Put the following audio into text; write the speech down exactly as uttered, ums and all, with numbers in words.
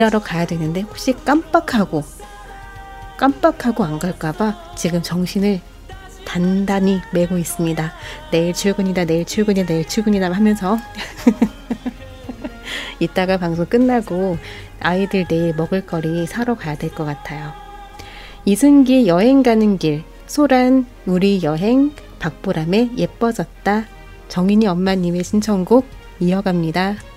일하러 가야 되는데 혹시 깜빡하고 깜빡하고 안 갈까봐 지금 정신을 단단히 메고 있습니다. 내일 출근이다, 내일 출근이다, 내일 출근이다 하면서 이따가 방송 끝나고 아이들 내일 먹을거리 사러 가야 될 것 같아요. 이승기 여행 가는 길, 소란 우리 여행, 박보람의 예뻐졌다, 정인이 엄마님의 신청곡 이어갑니다.